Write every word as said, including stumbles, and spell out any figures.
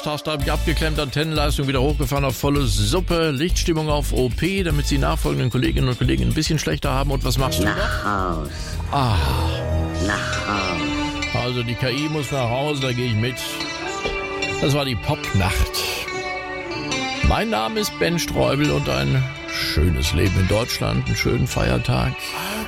Maustaste habe ich abgeklemmt, Antennenleistung wieder hochgefahren auf volle Suppe, Lichtstimmung auf O P, damit Sie nachfolgenden Kolleginnen und Kollegen ein bisschen schlechter haben. Und was machst du? Nach Haus. Ah, Nach Haus. also die K I muss nach Hause, da gehe ich mit. Das war die Popnacht. Mein Name ist Ben Streubel und ein schönes Leben in Deutschland, einen schönen Feiertag.